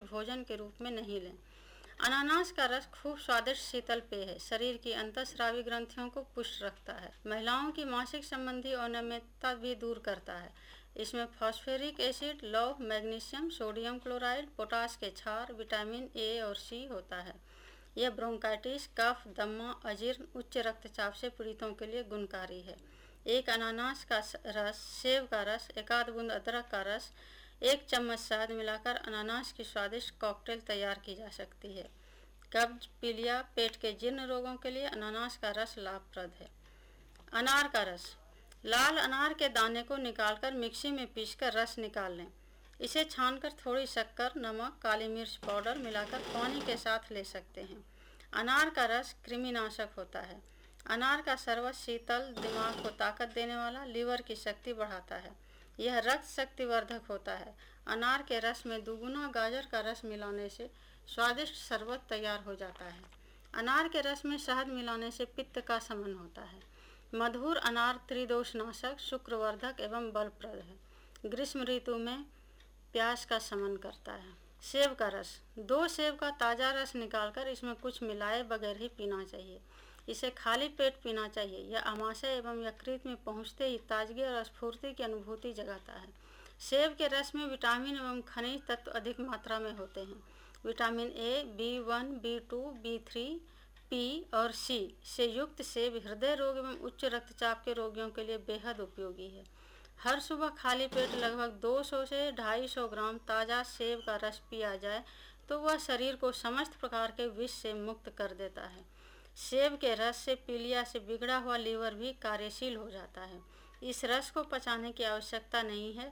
भोजन के रूप में नहीं लें। अनानास का रस खूब स्वादिष्ट शीतल पेय है। शरीर की अंतःस्रावी ग्रंथियों को पुष्ट रखता है। महिलाओं की मासिक संबंधी अनियमितता भी दूर करता है। इसमें फॉस्फोरिक एसिड, लौह, मैग्नीशियम, सोडियम क्लोराइड, पोटास के क्षार, विटामिन ए और सी होता है। यह ब्रोंकाइटिस, कफ, दमा, अजीर्ण, उच्च रक्तचाप से पीड़ितों के लिए गुणकारी है। एक अनानास का रस, सेब का रस, एक आध बूंद अदरक का रस, 1 चम्मच शहद मिलाकर अनानास की स्वादिष्ट कॉकटेल तैयार की जा सकती है। कब्ज, पीलिया, पेट के जीर्ण रोगों के लिए अनानास का रस लाभप्रद है। अनार का रस, लाल अनार के दाने को निकालकर मिक्सी में पीसकर रस निकाल लें। इसे छानकर थोड़ी शक्कर, नमक, काली मिर्च पाउडर मिलाकर पानी के साथ ले सकते हैं। अनार का रस कृमिनाशक होता है। अनार का शरबत शीतल, दिमाग को ताकत देने वाला, लीवर की शक्ति बढ़ाता है। यह रक्त शक्तिवर्धक होता है। अनार के रस में दुगुना गाजर का रस मिलाने से स्वादिष्ट शरबत तैयार हो जाता है। अनार के रस में शहद मिलाने से पित्त का शमन होता है। मधुर अनार त्रिदोषनाशक, शुक्रवर्धक एवं बलप्रद है। ग्रीष्म ऋतु में प्यास का शमन करता है। सेब का रस, 2 सेब का ताज़ा रस निकालकर इसमें कुछ मिलाए बगैर ही पीना चाहिए। इसे खाली पेट पीना चाहिए। यह आमाशय एवं यकृत में पहुँचते ही ताजगी और स्फूर्ति की अनुभूति जगाता है। सेब के रस में विटामिन एवं खनिज तत्व अधिक मात्रा में होते हैं। Vitamin A, B1, B2, B3, P और C से युक्त सेब हृदय रोग एवं उच्च रक्तचाप के रोगियों के लिए बेहद उपयोगी है। हर सुबह खाली पेट लगभग 200 से 250 ग्राम ताज़ा सेब का रस पिया जाए तो वह शरीर को समस्त प्रकार के विष से मुक्त कर देता है। सेब के रस से पीलिया से बिगड़ा हुआ लीवर भी कार्यशील हो जाता है। इस रस को पचाने की आवश्यकता नहीं है।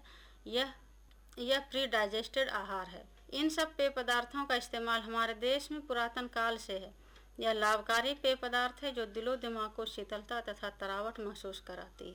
यह प्री डाइजेस्टेड आहार है। इन सब पेय पदार्थों का इस्तेमाल हमारे देश में पुरातन काल से है। यह लाभकारी पेय पदार्थ है जो दिलो दिमाग को शीतलता तथा तरावट महसूस कराती है।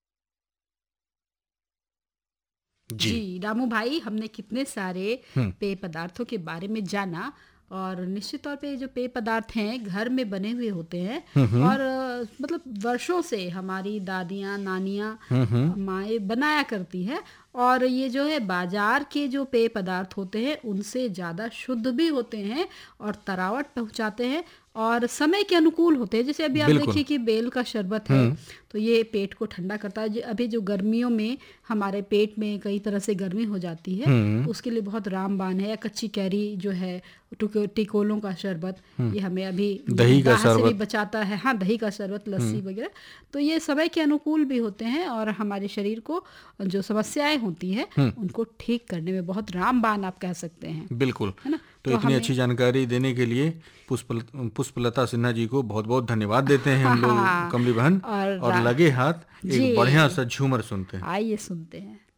जी रामू भाई, हमने कितने सारे पेय पदार्थों के बारे में जाना और निश्चित तौर पे जो पेय पदार्थ हैं घर में बने हुए होते हैं और मतलब वर्षों से हमारी दादियाँ, नानियाँ, माएँ बनाया करती हैं और ये जो है बाजार के जो पेय पदार्थ होते हैं उनसे ज़्यादा शुद्ध भी होते हैं और तरावट पहुँचाते हैं और समय के अनुकूल होते हैं। जैसे अभी आप देखिए कि बेल का शरबत है तो ये पेट को ठंडा करता है। अभी जो गर्मियों में हमारे पेट में कई तरह से गर्मी हो जाती है उसके लिए बहुत रामबाण है। या कच्ची कैरी जो है, टिकोलों का शरबत, ये हमें अभी दही का शरबत से भी बचाता है। हाँ, दही का शरबत, लस्सी वगैरह, तो ये समय के अनुकूल भी होते हैं और हमारे शरीर को जो समस्याएं होती है उनको ठीक करने में बहुत रामबाण आप कह सकते हैं। बिल्कुल, है ना। तो इतनी अच्छी जानकारी देने के लिए पुष्पलता सिन्हा जी को बहुत बहुत धन्यवाद देते हैं हम लोग, कमली बहन। और लगे हाथ एक बढ़िया सा झूमर सुनते हैं। आइए सुनते हैं।